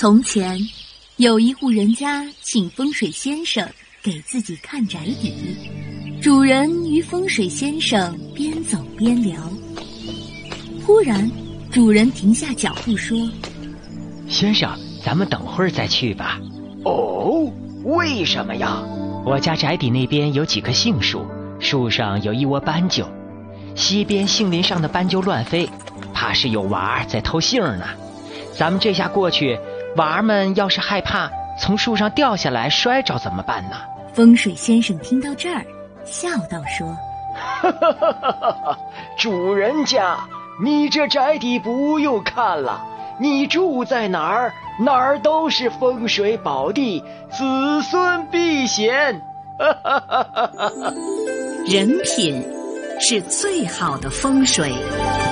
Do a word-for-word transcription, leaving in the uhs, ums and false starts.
从前，有一户人家请风水先生给自己看宅邸，主人与风水先生边走边聊。忽然，主人停下脚步说：“ 先生，咱们等会儿再去吧。”“ 哦，为什么呀？”“ 我家宅邸那边有几棵杏树，树上有一窝斑鸠，西边杏林上的斑鸠乱飞，怕是有娃儿在偷杏呢。咱们这下过去，娃儿们要是害怕从树上掉下来摔着怎么办呢？” 风水先生听到这儿，笑道说：“ 哈哈哈哈哈！主人家，你这宅邸不用看了，你住在哪儿，哪儿都是风水宝地，子孙避险。”哈哈哈哈哈！ 人品是最好的风水。